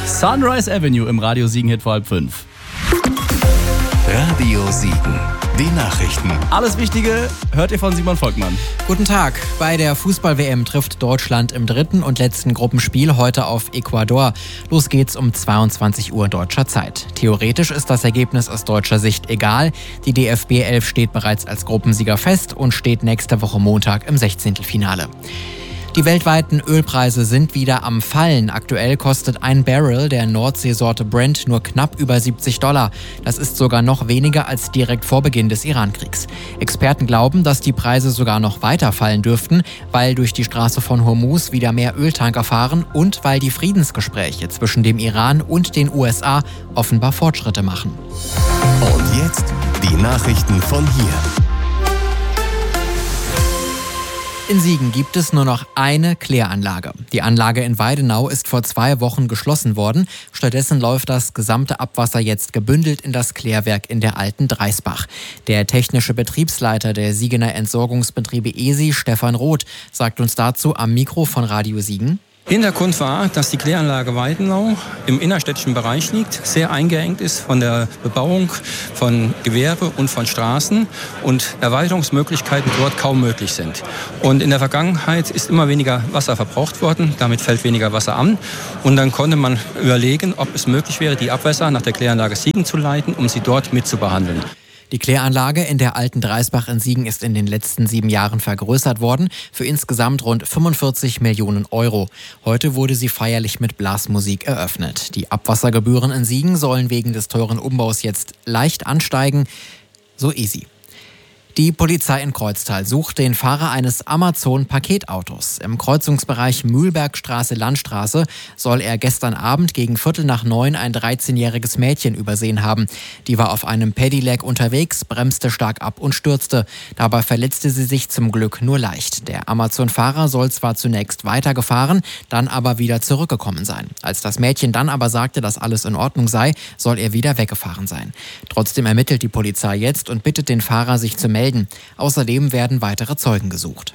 Sunrise Avenue im Radio Siegen-Hit vor 4:30. Radio Siegen, die Nachrichten. Alles Wichtige hört ihr von Simon Volkmann. Guten Tag. Bei der Fußball-WM trifft Deutschland im dritten und letzten Gruppenspiel heute auf Ecuador. Los geht's um 22 Uhr deutscher Zeit. Theoretisch ist das Ergebnis aus deutscher Sicht egal. Die DFB 11 steht bereits als Gruppensieger fest und steht nächste Woche Montag im 16. Finale. Die weltweiten Ölpreise sind wieder am Fallen. Aktuell kostet ein Barrel der Nordseesorte Brent nur knapp über $70. Das ist sogar noch weniger als direkt vor Beginn des Irankriegs. Experten glauben, dass die Preise sogar noch weiter fallen dürften, weil durch die Straße von Hormuz wieder mehr Öltanker fahren und weil die Friedensgespräche zwischen dem Iran und den USA offenbar Fortschritte machen. Und jetzt die Nachrichten von hier. In Siegen gibt es nur noch eine Kläranlage. Die Anlage in Weidenau ist vor 2 Wochen geschlossen worden. Stattdessen läuft das gesamte Abwasser jetzt gebündelt in das Klärwerk in der Alten Dreisbach. Der technische Betriebsleiter der Siegener Entsorgungsbetriebe ESI, Stefan Roth, sagt uns dazu am Mikro von Radio Siegen. Hintergrund war, dass die Kläranlage Weidenau im innerstädtischen Bereich liegt, sehr eingeengt ist von der Bebauung von Gewerbe und von Straßen und Erweiterungsmöglichkeiten dort kaum möglich sind. Und in der Vergangenheit ist immer weniger Wasser verbraucht worden, damit fällt weniger Wasser an. Und dann konnte man überlegen, ob es möglich wäre, die Abwässer nach der Kläranlage Siegen zu leiten, um sie dort mitzubehandeln. Die Kläranlage in der Alten Dreisbach in Siegen ist in den letzten 7 Jahren vergrößert worden für insgesamt rund 45 Millionen Euro. Heute wurde sie feierlich mit Blasmusik eröffnet. Die Abwassergebühren in Siegen sollen wegen des teuren Umbaus jetzt leicht ansteigen, so ESI. Die Polizei in Kreuztal sucht den Fahrer eines Amazon-Paketautos. Im Kreuzungsbereich Mühlbergstraße-Landstraße soll er gestern Abend gegen 8:45 ein 13-jähriges Mädchen übersehen haben. Die war auf einem Pedelec unterwegs, bremste stark ab und stürzte. Dabei verletzte sie sich zum Glück nur leicht. Der Amazon-Fahrer soll zwar zunächst weitergefahren, dann aber wieder zurückgekommen sein. Als das Mädchen dann aber sagte, dass alles in Ordnung sei, soll er wieder weggefahren sein. Trotzdem ermittelt die Polizei jetzt und bittet den Fahrer, sich zu melden. Außerdem werden weitere Zeugen gesucht.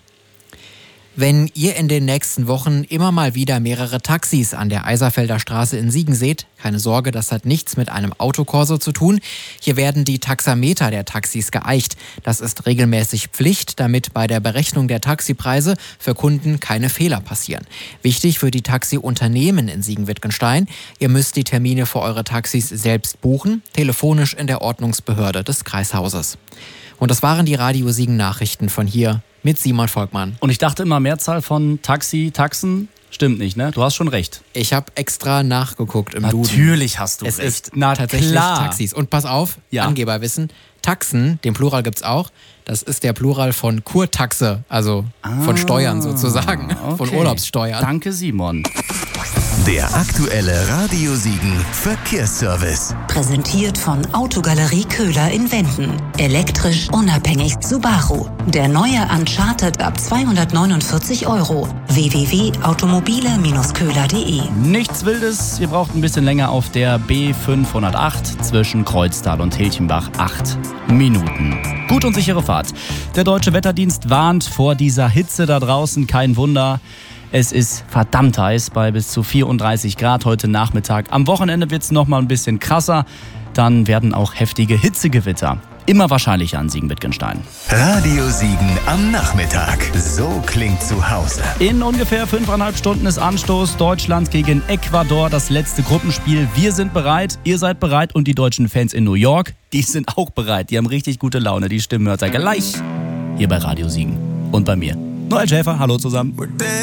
Wenn ihr in den nächsten Wochen immer mal wieder mehrere Taxis an der Eiserfelder Straße in Siegen seht, keine Sorge, das hat nichts mit einem Autokorso zu tun. Hier werden die Taxameter der Taxis geeicht. Das ist regelmäßig Pflicht, damit bei der Berechnung der Taxipreise für Kunden keine Fehler passieren. Wichtig für die Taxiunternehmen in Siegen-Wittgenstein: Ihr müsst die Termine für eure Taxis selbst buchen, telefonisch in der Ordnungsbehörde des Kreishauses. Und das waren die Radio Siegen Nachrichten von hier mit Simon Volkmann. Und ich dachte immer, Mehrzahl von Taxen stimmt nicht, ne? Du hast schon recht. Ich habe extra nachgeguckt im Duden. Natürlich hast du es recht. Es ist tatsächlich klar. Taxis. Und pass auf, ja. Angeberwissen, Taxen, den Plural gibt's auch. Das ist der Plural von Kurtaxe, also von Steuern sozusagen, okay. Von Urlaubssteuern. Danke, Simon. Der aktuelle Radio Siegen Verkehrsservice. Präsentiert von Autogalerie Köhler in Wenden. Elektrisch unabhängig Subaru. Der neue Uncharted ab 249 €. www.automobile-köhler.de. Nichts Wildes, ihr braucht ein bisschen länger auf der B508 zwischen Kreuztal und Hilchenbach. 8 Minuten. Gut und sichere Fahrt. Der Deutsche Wetterdienst warnt vor dieser Hitze da draußen, kein Wunder. Es ist verdammt heiß bei bis zu 34 Grad heute Nachmittag. Am Wochenende wird es nochmal ein bisschen krasser. Dann werden auch heftige Hitzegewitter. Immer wahrscheinlicher an Siegen-Wittgenstein. Radio Siegen am Nachmittag. So klingt zu Hause. In ungefähr 5,5 Stunden ist Anstoß. Deutschland gegen Ecuador, das letzte Gruppenspiel. Wir sind bereit, ihr seid bereit und die deutschen Fans in New York, die sind auch bereit. Die haben richtig gute Laune. Die Stimmen hört ihr gleich hier bei Radio Siegen und bei mir. Noel Schäfer, hallo zusammen.